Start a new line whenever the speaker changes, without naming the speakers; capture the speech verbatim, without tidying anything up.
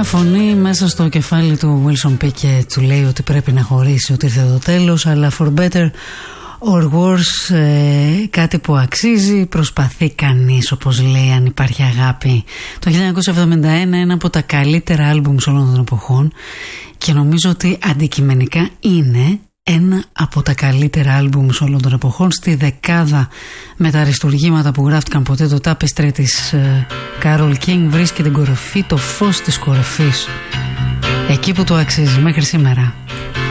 φωνή μέσα στο κεφάλι του Wilson Pickett του λέει ότι πρέπει να χωρίσει, ότι ήρθε το τέλος, αλλά for better or worse, ε, κάτι που αξίζει προσπαθεί κανείς, όπως λέει, αν υπάρχει αγάπη. Το χίλια εννιακόσια εβδομήντα ένα, ένα από τα καλύτερα άλμπουμ όλων των εποχών, και νομίζω ότι αντικειμενικά είναι ένα από τα καλύτερα άλμπουμ όλων των εποχών. Στη δεκάδα με τα αριστουργήματα που γράφτηκαν ποτέ, το Tapestry της Carole King βρίσκει την κορυφή, το φως της κορυφής, εκεί που το αξίζει μέχρι σήμερα.